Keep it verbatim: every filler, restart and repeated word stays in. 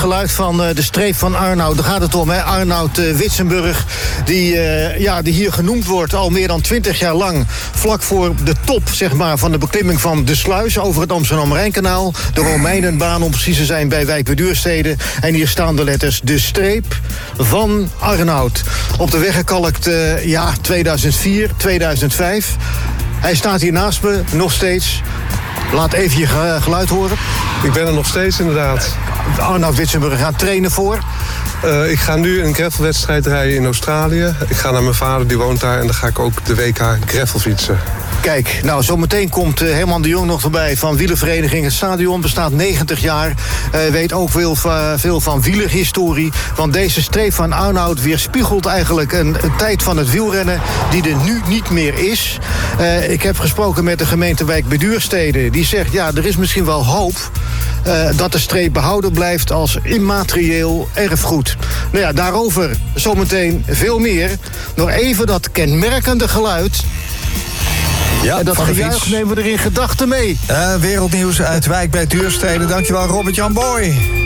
geluid van uh, de streep van Arnoud. Daar gaat het om, hè? Arnoud uh, Witsenburg, die, uh, ja, die hier genoemd wordt al meer dan twintig jaar lang. Vlak voor de top, zeg maar, van de beklimming van de sluis over het Amsterdam-Rijnkanaal. De Romeinenbaan, om precies te zijn, bij Wijk bij Duurstede. En hier staan de letters de streep van Arnoud. Op de weg gekalkt, uh, ja, tweeduizend vier, tweeduizend vijf. Hij staat hier naast me, nog steeds. Laat even je geluid horen. Ik ben er nog steeds, inderdaad. Arnoud Witsenburg gaat trainen voor. Uh, ik ga nu een gravelwedstrijd rijden in Australië. Ik ga naar mijn vader, die woont daar. En dan ga ik ook de W K gravel fietsen. Kijk, nou, zometeen komt uh, Herman de Jong nog erbij van wielervereniging. Het stadion bestaat negentig jaar. Uh, weet ook veel, uh, veel van wielerhistorie. Want deze streep van Arnoud weerspiegelt eigenlijk een, een tijd van het wielrennen die er nu niet meer is. Uh, ik heb gesproken met de gemeente Wijk bij Duurstede. Die zegt, ja, er is misschien wel hoop Uh, dat de streep behouden blijft als immaterieel erfgoed. Nou ja, daarover zometeen veel meer. Nog even dat kenmerkende geluid. Ja, en dat gejuich nemen we er in gedachten mee. Uh, wereldnieuws uit Wijk bij Duurstede. Dankjewel, Robert-Jan Boy.